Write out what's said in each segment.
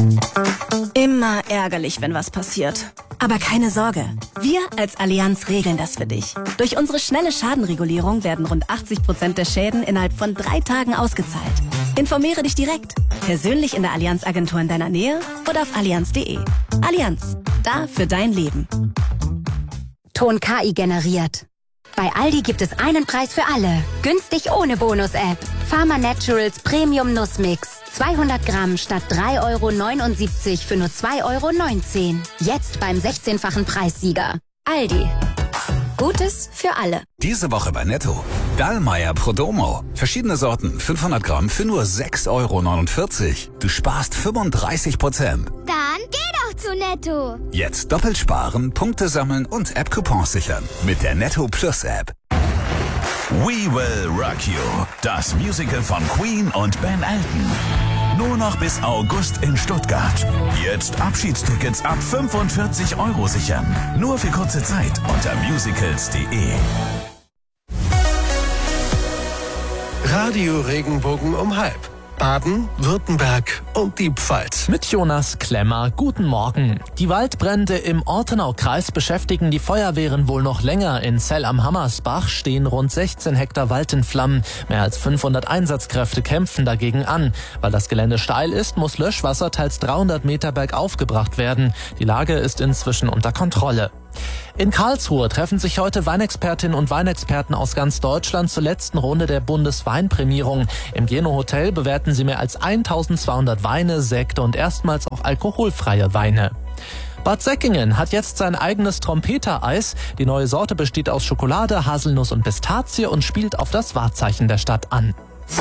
Immer ärgerlich, wenn was passiert. Aber keine Sorge, wir als Allianz regeln das für dich. Durch unsere schnelle Schadenregulierung werden rund 80% der Schäden innerhalb von 3 Tagen ausgezahlt. Informiere dich direkt, persönlich in der Allianz-Agentur in deiner Nähe oder auf allianz.de. Allianz, da für dein Leben. Ton KI generiert. Bei Aldi gibt es einen Preis für alle. Günstig ohne Bonus-App. Pharma Naturals Premium Nussmix. 200 Gramm statt 3,79 € für nur 2,19 €. Jetzt beim 16-fachen Preissieger. Aldi. Gutes für alle. Diese Woche bei Netto. Dallmayr Prodomo. Verschiedene Sorten, 500 Gramm für nur 6,49 €. Du sparst 35%. Dann geh doch zu Netto. Jetzt doppelt sparen, Punkte sammeln und App-Coupons sichern. Mit der Netto Plus App. We Will Rock You. Das Musical von Queen und Ben Elton. Nur noch bis August in Stuttgart. Jetzt Abschiedstickets ab 45 € sichern. Nur für kurze Zeit unter musicals.de. Radio Regenbogen um 12:30. Baden, Württemberg und die Pfalz. Mit Jonas Klemmer, guten Morgen. Die Waldbrände im Ortenaukreis beschäftigen die Feuerwehren wohl noch länger. In Zell am Hammersbach stehen rund 16 Hektar Wald in Flammen. Mehr als 500 Einsatzkräfte kämpfen dagegen an. Weil das Gelände steil ist, muss Löschwasser teils 300 Meter bergauf gebracht werden. Die Lage ist inzwischen unter Kontrolle. In Karlsruhe treffen sich heute Weinexpertinnen und Weinexperten aus ganz Deutschland zur letzten Runde der Bundesweinprämierung. Im Geno Hotel bewerten sie mehr als 1200 Weine, Sekte und erstmals auch alkoholfreie Weine. Bad Säckingen hat jetzt sein eigenes Trompetereis. Die neue Sorte besteht aus Schokolade, Haselnuss und Pistazie und spielt auf das Wahrzeichen der Stadt an.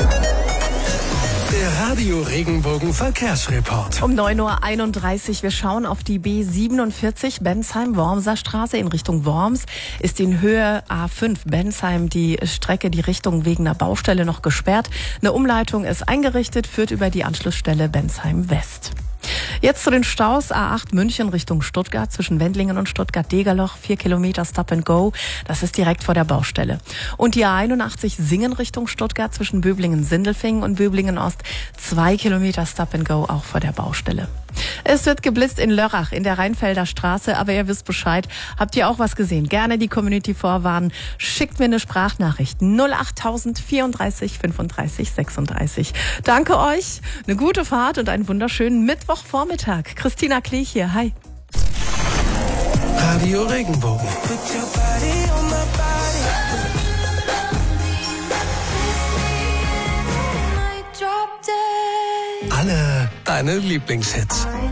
Der Radio Regenbogen Verkehrsreport. Um 9:31 Uhr. Wir schauen auf die B47 Bensheim-Wormser Straße in Richtung Worms. Ist in Höhe A5 Bensheim die Strecke, die Richtung wegen einer Baustelle noch gesperrt. Eine Umleitung ist eingerichtet, führt über die Anschlussstelle Bensheim West. Jetzt zu den Staus. A8 München Richtung Stuttgart zwischen Wendlingen und Stuttgart-Degerloch. 4 Kilometer Stop and Go. Das ist direkt vor der Baustelle. Und die A81 Singen Richtung Stuttgart zwischen Böblingen-Sindelfingen und Böblingen-Ost. 2 Kilometer Stop and Go auch vor der Baustelle. Es wird geblitzt in Lörrach in der Rheinfelder Straße, aber ihr wisst Bescheid. Habt ihr auch was gesehen? Gerne die Community vorwarnen. Schickt mir eine Sprachnachricht 08000 34 35 36. Danke euch, eine gute Fahrt und einen wunderschönen Mittwochvormittag. Christina Klich hier, hi. Radio Regenbogen. Alle deine Lieblingshits.